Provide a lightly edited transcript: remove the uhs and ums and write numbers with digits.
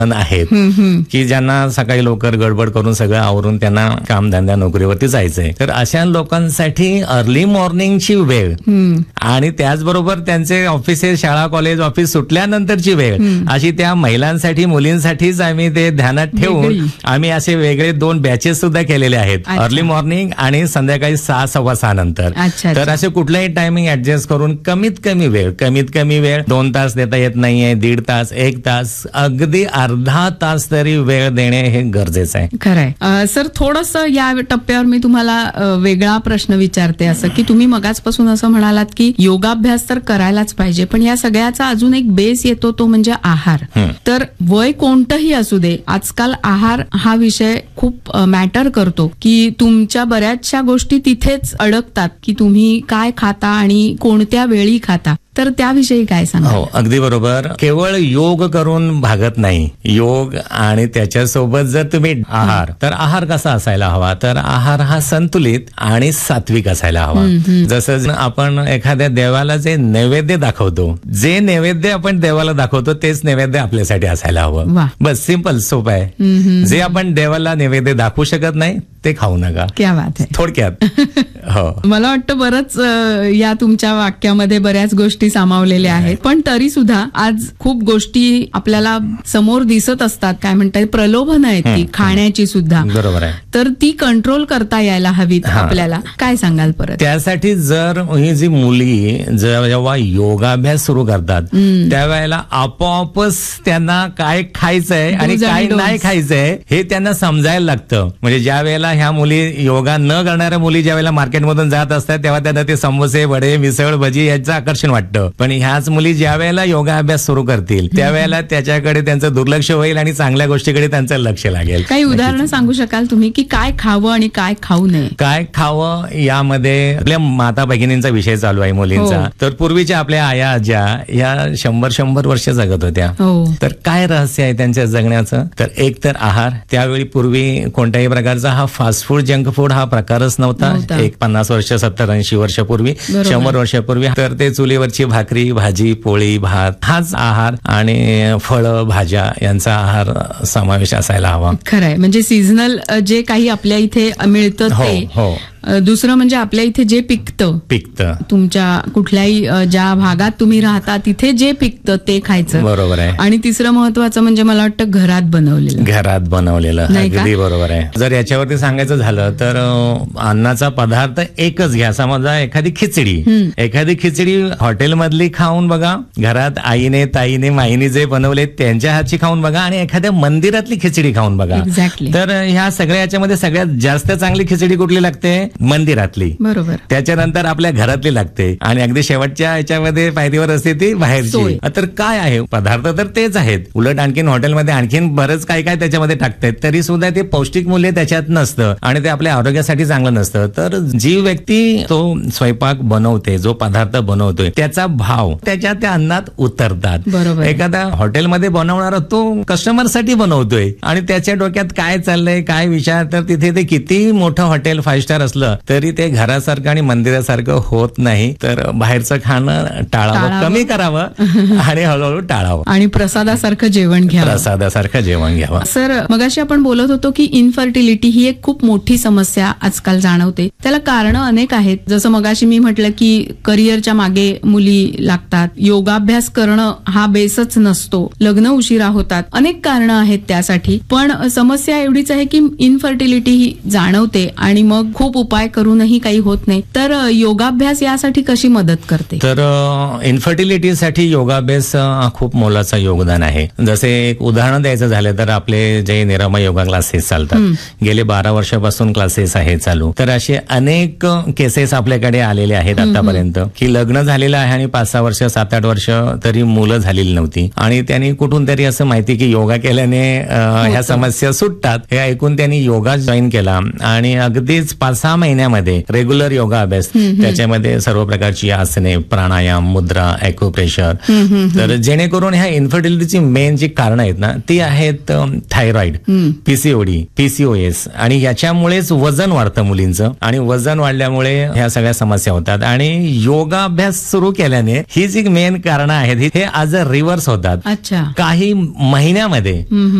आहेत की ज्यांना सकाळी लवकर गडबड करून सगळं आवरून त्यांना कामधंद्या नोकरीवरती जायचंय. तर अशा लोकांसाठी अर्ली मॉर्निंगची वेळ आणि त्याचबरोबर त्यांचे ऑफिसेस, शाळा, कॉलेज, ऑफिस सुटल्यानंतरची वेळ अशी त्या महिलांसाठी, मुलींसाठीच आम्ही ते ध्यानात ठेवून आम्ही असे वेगळे 2 बॅचेस सुद्धा केलेले आहेत. अर्ली मॉर्निंग आणि संध्याकाळी 6, 6:15 नंतर. तर असे कुठल्याही टायमिंग ऍडजस्ट करून कमीत कमी वेळ 2 तास देता येत नाहीये, 1.5 तास, 1 तास, अगदी अर्धा तास तरी वेळ देणे हे गरजेचं आहे. खरंय. सर, थोडस या टप्प्यावर मी तुम्हाला वेगळा प्रश्न विचारते. असं की तुम्ही मगाचपासून असं म्हणालात की योगाभ्यास तर करायलाच पाहिजे, पण या सगळ्याचा अजून एक बेस येतो तो म्हणजे आहार. तर वय कोणतंही असू दे, आजकाल आहार हा विषय खूप मॅटर करतो की तुमच्या बऱ्याचशा गोष्टी तिथेच अडकतात की तुम्ही काय खाता आणि कोणत्या वेळी खाता. तर त्याविषयी काय सांगा? हो, अगदी बरोबर. केवळ योग करून भागत नाही. योग आणि त्याच्यासोबत जर तुम्ही आहार, तर आहार कसा असायला हवा, तर आहार हा संतुलित आणि सात्विक असायला हवा. जसं आपण एखाद्या देवाला जे नैवेद्य दाखवतो, जे नैवेद्य आपण देवाला दाखवतो तेच नैवेद्य आपल्यासाठी असायला हवं. बस, सिंपल, सोपं आहे. जे आपण देवाला नैवेद्य दाखवू शकत नाही ते खाऊ नका. क्या बात आहे. थोडक्यात. हो, मला वाटतं बरंच या तुमच्या वाक्यामध्ये बऱ्याच गोष्टी सामावलेल्या आहेत. पण तरी सुद्धा आज खूप गोष्टी आपल्याला समोर दिसत असतात, काय म्हणतात, प्रलोभन आहेत ती खाण्याची सुद्धा. बरोबर आहे. तर ती कंट्रोल करता यायला हवीत आपल्याला. काय सांगाल परत? त्यासाठी जर ही जी मुली जेव्हा योगाभ्यास सुरू करतात त्यावेळेला आपोआपच त्यांना काय खायचंय आणि काय नाही खायचंय हे त्यांना समजायला लागतं. म्हणजे ज्या वेळेला ह्या मुली, योगा न करणाऱ्या मुली ज्या वेळेला मार्केटमधून जात असतात तेव्हा त्यांना ते समोसे, वडे, मिसळ, भजी याचं आकर्षण वाटतं. पण ह्याच मुली ज्या वेळेला योगा अभ्यास सुरू करतील त्यावेळेला त्याच्याकडे त्यांचं दुर्लक्ष होईल आणि चांगल्या गोष्टीकडे त्यांचं लक्ष लागेल. काही उदाहरणं सांगू शकाल तुम्ही की काय खावं आणि काय खाऊ नये? काय खावं यामध्ये आपल्या माता भगिनींचा विषय चालू आहे मुलींचा. तर पूर्वीच्या आपल्या आया आज्या या 100 वर्ष जगत होत्या. तर काय रहस्य आहे त्यांच्या जगण्याचं? तर एक तर आहार. त्यावेळी पूर्वी कोणत्याही प्रकारचा हा फास्ट फूड, जंक फूड हा प्रकारच नव्हता. एक 50 वर्ष, 70-80 वर्षापूर्वी, 100 वर्षापूर्वी तर ते चुलीवरची भाकरी, भाजी, पोळी, भात हाच आहार आणि फळं, भाज्या यांचा आहार समावेश असायला हवा. खरंय. म्हणजे सीझनल जे काही आपल्या इथे मिळतं ते. दुसरं म्हणजे आपल्या इथे जे पिकतं तुमच्या कुठल्याही ज्या भागात तुम्ही राहता तिथे जे पिकतं ते खायचं. बरोबर आहे. आणि तिसरं महत्वाचं म्हणजे मला वाटतं घरात बनवलेलं. अगदी बरोबर आहे. जर याच्यावरती सांगायचं झालं तर अन्नाचा पदार्थ एकच घ्या. समजा एखादी खिचडी हॉटेलमधली खाऊन बघा, घरात आईने, ताईने, माईने जे बनवले त्यांच्या हातची खाऊन बघा आणि एखाद्या मंदिरातली खिचडी खाऊन बघा. तर ह्या सगळ्या याच्यामध्ये सगळ्यात जास्त चांगली खिचडी कुठली लागते? मंदिरातली. बरोबर. त्याच्यानंतर आपल्या घरातली लागते आणि अगदी शेवटच्या याच्यामध्ये पायरीवर असते ती बाहेरची. तर काय आहे, पदार्थ तर तेच आहेत, उलट आणखीन हॉटेलमध्ये आणखीन बरंच काय काय त्याच्यामध्ये टाकतात, तरी सुद्धा ते पौष्टिक मूल्य त्याच्यात नसतं आणि ते आपल्या आरोग्यासाठी चांगलं नसतं. तर जी व्यक्ती तो स्वयंपाक बनवते, जो पदार्थ बनवतोय त्याचा भाव त्याच्या त्या अन्नात उतरतात. बरोबर. एखादा हॉटेलमध्ये बनवणारा तो कस्टमर साठी बनवतोय आणि त्याच्या डोक्यात काय चाललंय, काय विचार, तर तिथे ते किती मोठं हॉटेल 5 स्टार असलं तरी ते घरासारखं आणि मंदिरासारखं होत नाही. तर बाहेरचं खाणं टाळावं, कमी करावं आणि हळूहळू टाळावं आणि प्रसादासारखं जेवण घ्यावं. सर, मगाशी आपण बोलत होतो की इन्फर्टिलिटी ही एक खूप मोठी समस्या आजकाल जाणवते. त्याला कारण अनेक आहेत. जसं मगाशी मी म्हटलं की करिअरच्या मागे मुली लागतात, योगाभ्यास करणं हा बेसच नसतो, लग्न उशिरा होतात, अनेक कारणं आहेत त्यासाठी. पण समस्या एवढीच आहे की इन्फर्टिलिटी ही जाणवते आणि मग खूप उपाय करूनही काही होत नाही. तर योगाभ्यास यासाठी कशी मदत करते? तर इन्फर्टिलिटीसाठी योगाभ्यास खूप मोलाचं योगदान आहे. जसे एक उदाहरण द्यायचं झालं तर आपले जे निरामय योगा क्लासेस चालतात, गेले 12 वर्षापासून क्लासेस आहे चालू. तर असे अनेक केसेस आपल्याकडे आलेले आहेत आतापर्यंत की लग्न झालेलं आहे आणि 5-6 वर्ष, 7-8 वर्ष तरी मुलं झालेली नव्हती आणि त्यांनी कुठून तरी असं माहिती की योगा केल्याने ह्या समस्या सुटतात हे ऐकून त्यांनी योगा जॉईन केला आणि अगदीच 5-6 महिन्यामध्ये रेग्युलर योगा अभ्यास, त्याच्यामध्ये सर्व प्रकारची आसने, प्राणायाम, मुद्रा, ॲक्युप्रेशर, तर जेणेकरून ह्या इन्फर्टिलिटीची मेन जी कारणं आहेत ना ती आहेत थायरॉइड, पीसीओडी, पीसीओएस, आणि याच्यामुळेच वजन वाढतं मुलींचं, आणि वजन वाढल्यामुळे ह्या सगळ्या समस्या होतात. आणि योगाभ्यास सुरू केल्याने ही जी मेन कारणं आहेत हे आज रिव्हर्स होतात. अच्छा. काही महिन्यामध्ये